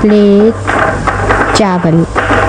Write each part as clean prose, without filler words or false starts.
Plate चावल,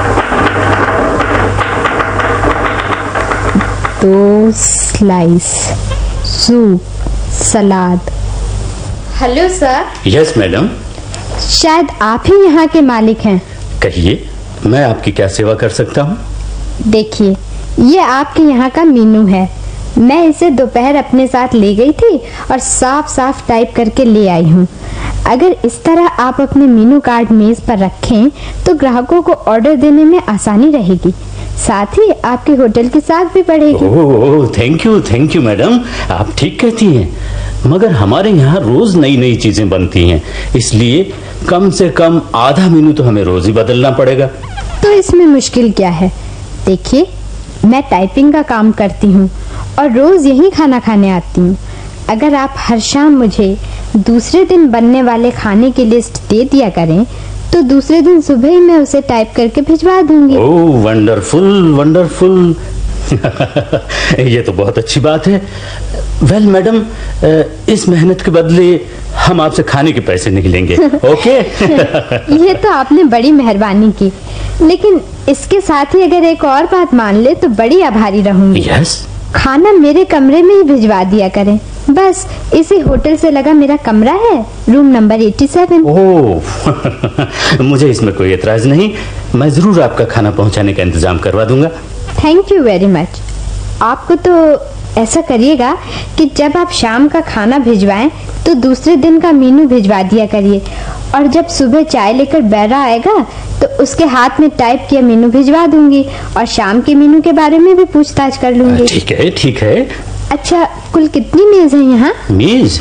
2 slice soup, सलाद। Hello sir. Yes madam. शायद आप ही यहाँ के मालिक हैं। कहिए, मैं आपकी क्या सेवा कर सकता हूँ? देखिए, ये आपके यहाँ का मेनू है। मैं इसे दोपहर अपने साथ ले गई थी और साफ साफ टाइप करके ले आई हूँ। अगर इस तरह आप अपने मेनू कार्ड मेज पर रखें तो ग्राहकों को ऑर्डर देने में आसानी रहेगी, साथ ही आपके होटल की साख भी बढ़ेगी। ओह, थैंक यू मैडम, आप ठीक कहती हैं। मगर हमारे यहाँ रोज नई नई चीजें बनती हैं, इसलिए कम से कम आधा मेनू तो हमें रोज ही बदलना पड़ेगा। तो इसमें मुश्किल क्या है? देखिए, मैं टाइपिंग का काम करती हूँ और रोज यही खाना खाने आती हूँ। अगर आप हर शाम मुझे दूसरे दिन बनने वाले खाने की लिस्ट दे दिया करें तो दूसरे दिन सुबह ही मैं उसे टाइप करके भिजवा दूंगी। ओह, वंडरफुल। ये तो बहुत अच्छी बात है। वेल मैडम, इस मेहनत के बदले हम आपसे खाने के पैसे नहीं लेंगे। ओके? ये तो आपने बड़ी मेहरबानी की, लेकिन इसके साथ ही अगर एक और बात मान ले तो बड़ी आभारी रहूंगी। यस? खाना मेरे कमरे में ही भिजवा दिया करें। बस इसी होटल से लगा मेरा कमरा है, रूम नंबर 87। ओह, मुझे इसमें कोई एतराज नहीं। मैं जरूर आपका खाना पहुंचाने का इंतजाम करवा दूंगा। Thank you very much. आपको तो ऐसा करिएगा कि जब आप शाम का खाना भिजवाएं तो दूसरे दिन का मेनू भिजवा दिया करिए, और जब सुबह चाय लेकर बैरा आएगा तो उसके हाथ में टाइप किया मेनू भिजवा दूंगी और शाम के मेनू के बारे में भी पूछताछ कर लूंगी। ठीक है। अच्छा, कुल कितनी मेज है यहाँ? मेज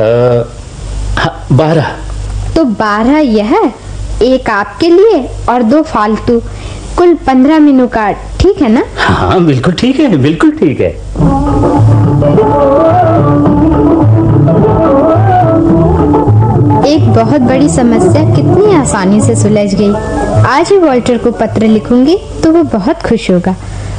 12। तो 12 यह, एक आपके लिए और 2 फालतू, कुल 15 मेनू कार्ड। ठीक है ना? हाँ, बिल्कुल ठीक है। एक बहुत बड़ी समस्या कितनी आसानी से सुलझ गई। आज ही वॉल्टर को पत्र लिखूंगी तो वो बहुत खुश होगा।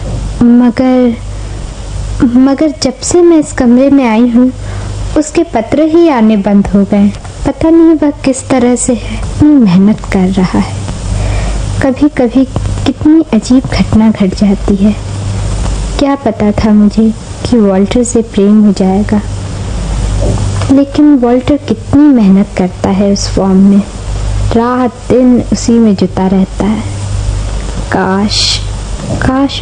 मगर जब से मैं इस कमरे में आई हूँ उसके पत्र ही आने बंद हो गए। पता नहीं वह किस तरह से है, इतनी मेहनत कर रहा है। कभी कभी कितनी अजीब घटना घट जाती है। क्या पता था मुझे कि वॉल्टर से प्रेम हो जाएगा, लेकिन वॉल्टर कितनी मेहनत करता है उस फॉर्म में, रात दिन उसी में जुटा रहता है। काश